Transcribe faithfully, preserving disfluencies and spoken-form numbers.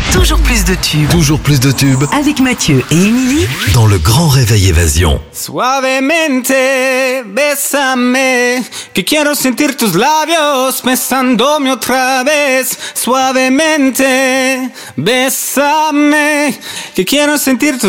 Toujours plus de tubes. Toujours plus de tubes. Avec Mathieu et Émilie. Dans le Grand Réveil Évasion. Suavemente, bésame, que quiero sentir tus labios besándome otra vez. Suavemente, bésame, que quiero sentir tus